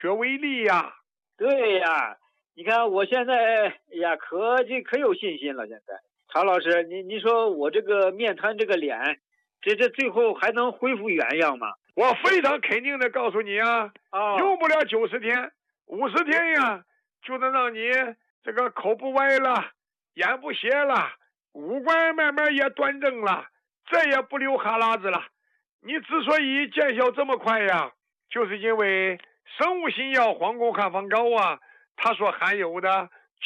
这为例呀。 对呀，你看我现在呀，可有信心了。现在，常老师，你说我这个面瘫这个脸，这最后还能恢复原样吗？ 我非常肯定的告诉你啊，用不了90天、50天呀，就能让你这个口不歪了，眼不斜了，五官慢慢也端正了，再也不流哈喇子了。你之所以见效这么快呀，就是因为生物新药黄宫汉方膏啊，它所含有的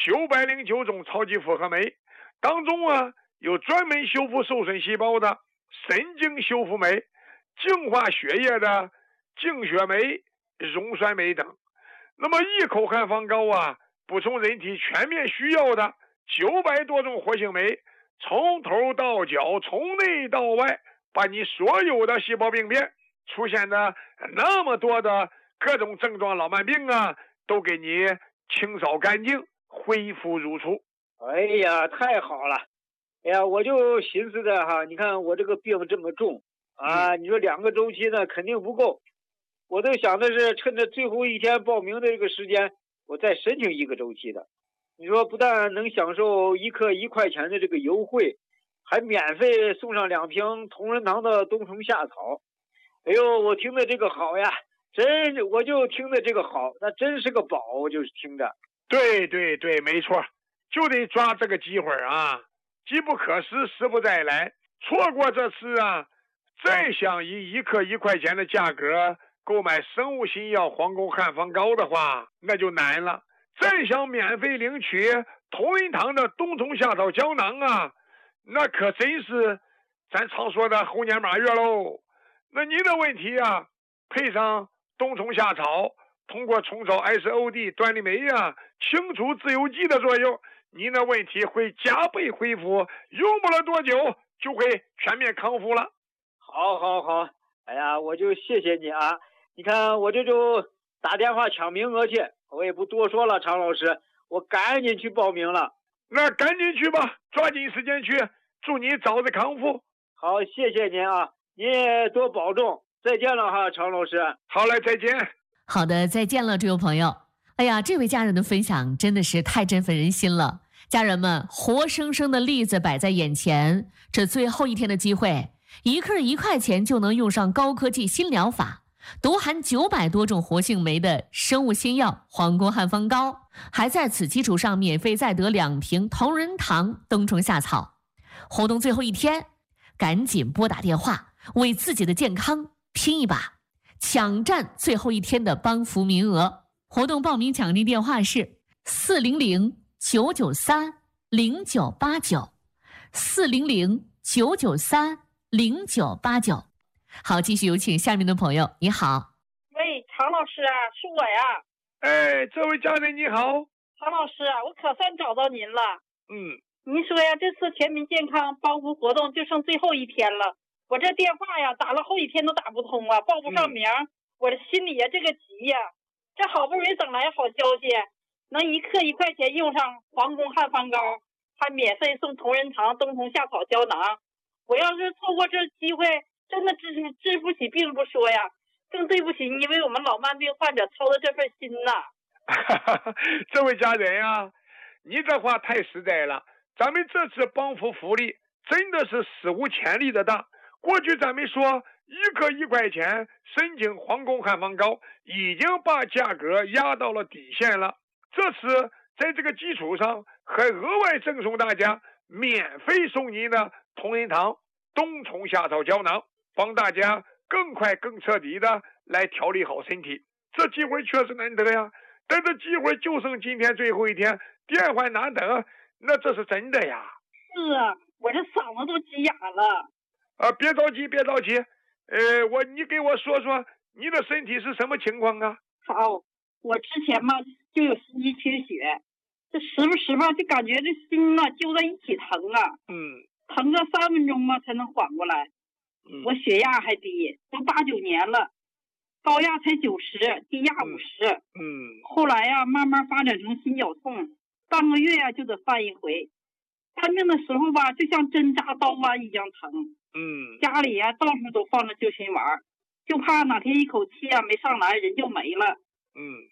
909种超级复合酶当中啊，有专门修复受损细胞的神经修复酶、净化血液的净血酶、溶酸酶等。那么一口汉方膏啊，补充人体全面需要的900多种活性酶，从头到脚，从内到外，把你所有的细胞病变出现的那么多的各种症状老慢病啊，都给你清扫干净，恢复如初。 哎呀，太好了！哎呀，我就寻思着哈，你看我这个病这么重啊，你说2个周期呢肯定不够，我都想的是趁着最后一天报名的这个时间，我再申请1个周期的。你说不但能享受1克1块钱的这个优惠，还免费送上2瓶同仁堂的冬虫夏草。哎呦，我听的这个好呀，我就听的这个好，那真是个宝，我就是听着。 对对对，没错，就得抓这个机会啊，机不可失，时不再来。错过这次啊，再想以1克1块钱的价格购买生物新药黄宫汉方膏的话，那就难了。再想免费领取同仁堂的冬虫夏草胶囊啊，那可真是咱常说的猴年马月喽。那您的问题啊，配上冬虫夏草，通过虫草 SOD 端粒酶啊，清除自由基的作用，您的问题会加倍恢复，用不了多久就会全面康复了。 好，哎呀，我就谢谢你啊！你看我这就打电话抢名额去，我也不多说了，常老师，我赶紧去报名了。 那赶紧去吧，抓紧时间去，祝你早日康复。 好，谢谢您啊，您也多保重，再见了哈，常老师。 好嘞，再见。 好的，再见了，这位朋友。哎呀，这位家人的分享真的是太振奋人心了。家人们，活生生的例子摆在眼前，这最后一天的机会，1克1块钱就能用上高科技新疗法，独含900多种活性酶的生物新药黄宫汉方膏，还在此基础上免费再得2瓶同仁堂冬虫夏草。活动最后一天，赶紧拨打电话，为自己的健康拼一把，抢占最后一天的帮扶名额。活动报名抢订电话是400-993-0989 400-993-0989。好，继续有请下面的朋友。你好。 喂，常老师啊，是我呀。 哎，这位家人你好。 常老师啊，我可算找到您了。您说呀，这次全民健康帮扶活动就剩最后一天了，我这电话呀打了好几天都打不通啊，报不上名，我的心里呀这个急呀，这好不容易等来好消息，能1克1块钱用上黄宫汉方膏，还免费送同仁堂冬虫夏草胶囊，我要是错过这机会，真的治不起病不说呀，更对不起你为我们老慢病患者操的这份心呐。 这位家人啊，你这话太实在了，咱们这次帮扶福利真的是史无前例的大。过去咱们说1克1块钱申请黄宫汉方膏，已经把价格压到了底线了。这次在这个基础上，还额外赠送大家免费送您的同仁堂冬虫夏草胶囊，帮大家更快更彻底的来调理好身体。这机会确实难得呀，但这机会就剩今天最后一天，电话难得，那这是真的呀。 是啊，我这嗓子都急哑了。 别着急，你给我说说你的身体是什么情况啊？ 好，我之前嘛就有心肌缺血，这时不时吧就感觉这心啊揪在一起疼啊，疼个3分钟嘛才能缓过来。我血压还低，都8、9年了，高压才90，低压50。后来呀，慢慢发展成心绞痛，半个月呀就得犯一回。看病的时候吧，就像针扎刀剜一样疼。家里呀到处都放着救心丸，就怕哪天一口气啊没上来，人就没了。